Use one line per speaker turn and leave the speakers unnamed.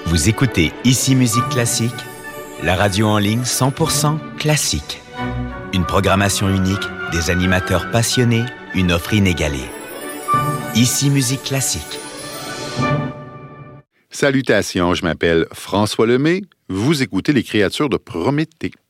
Vous écoutez Ici Musique Classique, la radio en ligne 100% classique. Une programmation unique, des animateurs passionnés, une offre inégalée. Ici Musique Classique.
Salutations, je m'appelle François Lemay. Vous écoutez Les Créatures de Prométhée.